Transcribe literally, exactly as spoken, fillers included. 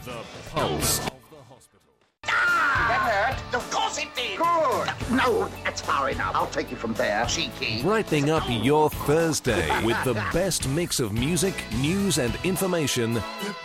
The pulse of the hospital. That hurt? Of course it did. Good. No, that's far enough. I'll take you from there, cheeky. Brightening up your Thursday with the best mix of music, news and information